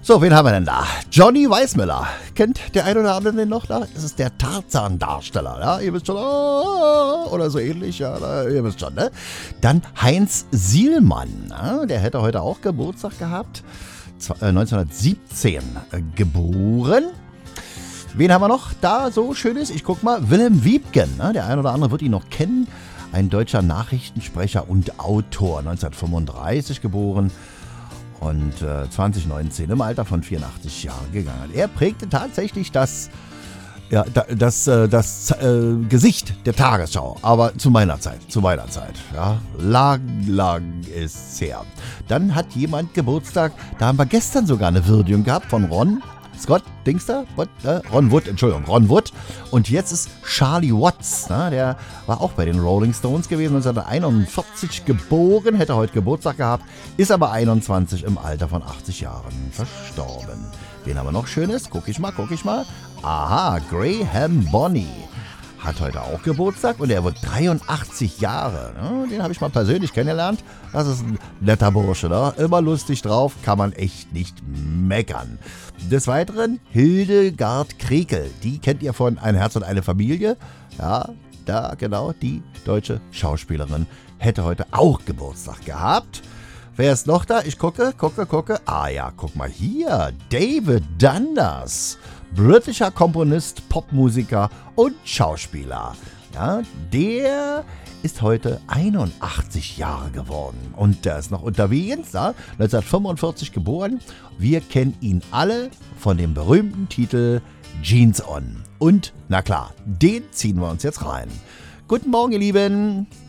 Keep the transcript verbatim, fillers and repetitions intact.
So, wen haben wir denn da? Johnny Weissmuller. Kennt der ein oder andere den noch da? Das ist der Tarzan-Darsteller, ja? Ihr wisst schon, oh, oder so ähnlich, ja, da, ihr wisst schon, ne? Dann Heinz Sielmann, ja? Der hätte heute auch Geburtstag gehabt. neunzehnhundertsiebzehn äh, geboren. Wen haben wir noch da so Schönes? Ich guck mal, Wilhelm Wiebken, ne? Der ein oder andere wird ihn noch kennen. Ein deutscher Nachrichtensprecher und Autor, neunzehnhundertfünfunddreißig geboren. Und äh, zwanzig neunzehn im Alter von vierundachtzig Jahren gegangen. Er prägte tatsächlich das, ja, das, das, das äh, Gesicht der Tagesschau, aber zu meiner Zeit, zu meiner Zeit. Ja, lang, lang ist's her. Dann hat jemand Geburtstag, da haben wir gestern sogar eine Würdigung gehabt von Ron Scott, Dingster, What, äh, Ron Wood, Entschuldigung, Ron Wood. Und jetzt ist Charlie Watts, ne, der war auch bei den Rolling Stones gewesen, neunzehnhunderteinundvierzig geboren, hätte heute Geburtstag gehabt, ist aber einundzwanzig im Alter von achtzig Jahren verstorben. Wen haben wir noch Schönes? Guck ich mal, guck ich mal. Aha, Graham Bonney hat heute auch Geburtstag und er wird dreiundachtzig Jahre. Ne? Den habe ich mal persönlich kennengelernt. Das ist ein netter Bursche, ne? Immer lustig drauf, kann man echt nicht meckern. Des Weiteren Hildegard Krekel, die kennt ihr von Ein Herz und eine Familie. Ja, da genau, die deutsche Schauspielerin hätte heute auch Geburtstag gehabt. Wer ist noch da? Ich gucke, gucke, gucke. Ah ja, guck mal hier. David Dundas. Britischer Komponist, Popmusiker und Schauspieler. Ja, der ist heute einundachtzig Jahre geworden. Und der ist noch unterwegs, ja, neunzehnhundertfünfundvierzig geboren. Wir kennen ihn alle von dem berühmten Titel Jeans On. Und, na klar, den ziehen wir uns jetzt rein. Guten Morgen, ihr Lieben.